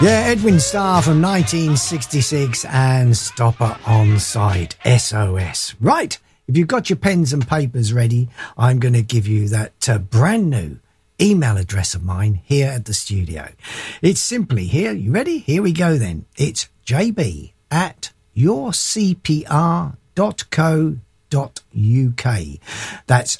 Yeah, Edwin Starr from 1966 and Stopper on Side, SOS. Right, if you've got your pens and papers ready, I'm going to give you that brand new email address of mine here at the studio. It's simply here. You ready? Here we go then. It's jb@yourcpr.co.uk. That's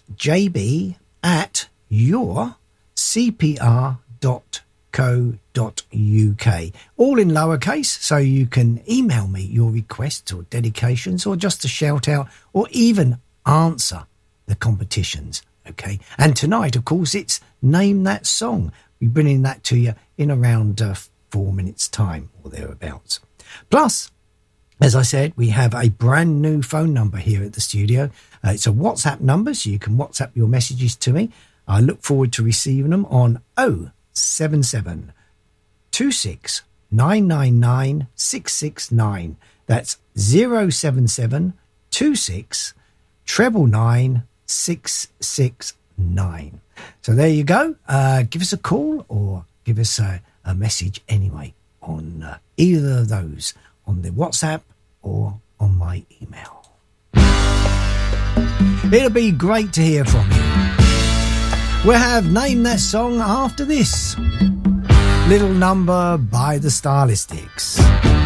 jb@yourcpr.co.uk. All in lowercase, so you can email me your requests or dedications or just a shout out or even answer the competitions. Okay. And tonight, of course, it's Name That Song. We're bringing that to you in around 4 minutes time or thereabouts. Plus, as I said, we have a brand new phone number here at the studio. It's a WhatsApp number, so you can WhatsApp your messages to me. I look forward to receiving them on 077 26 999 669. That's 077 26 999 669. So there you go. Give us a call or give us a message anyway on either of those, on the WhatsApp or on my email. It'll be great to hear from you. We'll have Name That Song after this little number by the Stylistics.